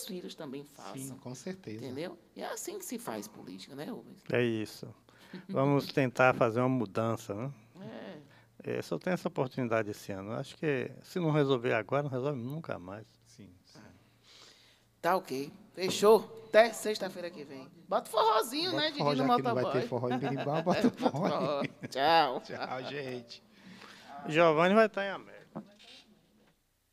seus filhos também façam. Sim, com certeza. Entendeu? E é assim que se faz política, né, Rubens? É isso. Vamos tentar fazer uma mudança, né? Só tem essa oportunidade esse ano. Acho que se não resolver agora, não resolve nunca mais. Sim, sim. Tá ok. Fechou? Até sexta-feira que vem. Bota o forrozinho, Bota né, forró, Didi, no já que não vai motoboy. ter forró em Berimbau, bota o forró aí. Tchau. Tchau, gente. Giovanni vai estar em América.